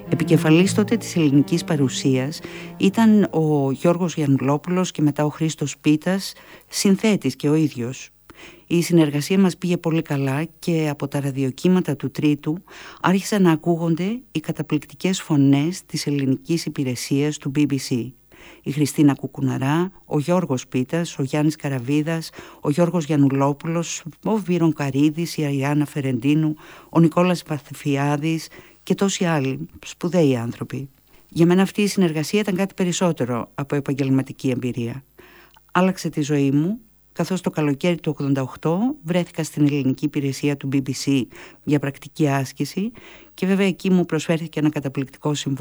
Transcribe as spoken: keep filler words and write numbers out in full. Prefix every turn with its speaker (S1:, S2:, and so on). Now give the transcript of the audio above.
S1: Επικεφαλής τότε της ελληνικής παρουσίας ήταν ο Γιώργος Γιαννουλόπουλος και μετά ο Χρήστος Πίτας, συνθέτης και ο ίδιος. Η συνεργασία μας πήγε πολύ καλά και από τα ραδιοκύματα του Τρίτου άρχισαν να ακούγονται οι καταπληκτικές φωνές της ελληνικής υπηρεσίας του μπι μπι σι. Η Χριστίνα Κουκουναρά, ο Γιώργος Πίτας, ο Γιάννης Καραβίδας, ο Γιώργος Γιαννουλόπουλος, ο Βύρον Καρίδης, η Αριάννα Φερεντίνου, ο Νικόλας Παθηφιάδης και τόσοι άλλοι σπουδαίοι άνθρωποι. Για μένα αυτή η συνεργασία ήταν κάτι περισσότερο από επαγγελματική εμπειρία. Άλλαξε τη ζωή μου, καθώς το καλοκαίρι του ογδόντα οκτώ βρέθηκα στην ελληνική υπηρεσία του μπι μπι σι για πρακτική άσκηση και βέβαια εκεί μου προσφέρθηκε ένα καταπληκτικό συμβόλαιο